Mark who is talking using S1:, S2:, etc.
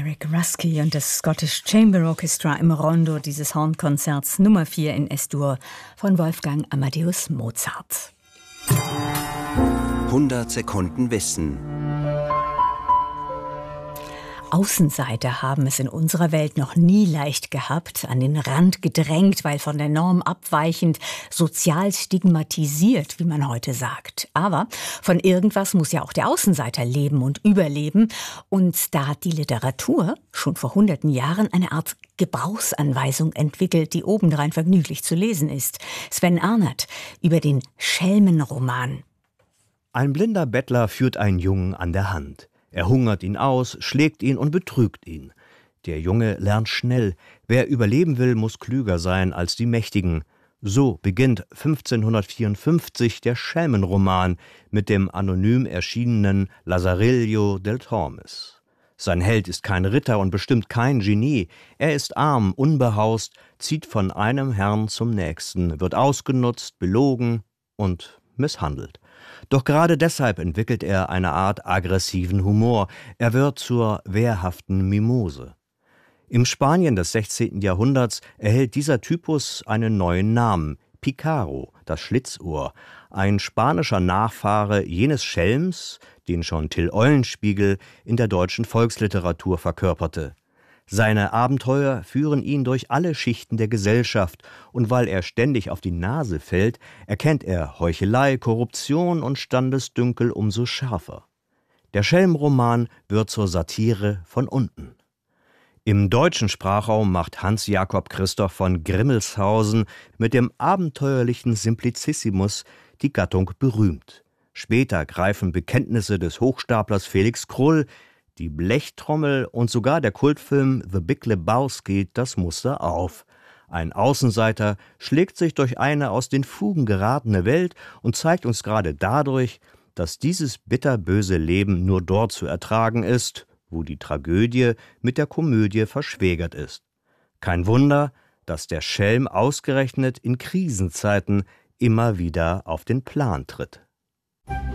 S1: Eric Rusky und das Scottish Chamber Orchestra im Rondo dieses Hornkonzerts Nummer 4 in S-Dur von Wolfgang Amadeus Mozart.
S2: 100 Sekunden Wissen.
S1: Außenseiter haben es in unserer Welt noch nie leicht gehabt, an den Rand gedrängt, weil von der Norm abweichend, sozial stigmatisiert, wie man heute sagt. Aber von irgendwas muss ja auch der Außenseiter leben und überleben. Und da hat die Literatur schon vor hunderten Jahren eine Art Gebrauchsanweisung entwickelt, die obendrein vergnüglich zu lesen ist. Sven Arnert über den Schelmenroman.
S3: Ein blinder Bettler führt einen Jungen an der Hand. Er hungert ihn aus, schlägt ihn und betrügt ihn. Der Junge lernt schnell, wer überleben will, muss klüger sein als die Mächtigen. So beginnt 1554 der Schelmenroman mit dem anonym erschienenen Lazarillo del Tormes. Sein Held ist kein Ritter und bestimmt kein Genie. Er ist arm, unbehaust, zieht von einem Herrn zum nächsten, wird ausgenutzt, belogen und misshandelt. Doch gerade deshalb entwickelt er eine Art aggressiven Humor. Er wird zur wehrhaften Mimose. Im Spanien des 16. Jahrhunderts erhält dieser Typus einen neuen Namen: Picaro, das Schlitzohr, ein spanischer Nachfahre jenes Schelms, den schon Till Eulenspiegel in der deutschen Volksliteratur verkörperte. Seine Abenteuer führen ihn durch alle Schichten der Gesellschaft, und weil er ständig auf die Nase fällt, erkennt er Heuchelei, Korruption und Standesdünkel umso schärfer. Der Schelmenroman wird zur Satire von unten. Im deutschen Sprachraum macht Hans Jakob Christoph von Grimmelshausen mit dem abenteuerlichen Simplicissimus die Gattung berühmt. Später greifen Bekenntnisse des Hochstaplers Felix Krull, die Blechtrommel und sogar der Kultfilm The Big Lebowski das Muster auf. Ein Außenseiter schlägt sich durch eine aus den Fugen geratene Welt und zeigt uns gerade dadurch, dass dieses bitterböse Leben nur dort zu ertragen ist, wo die Tragödie mit der Komödie verschwägert ist. Kein Wunder, dass der Schelm ausgerechnet in Krisenzeiten immer wieder auf den Plan tritt.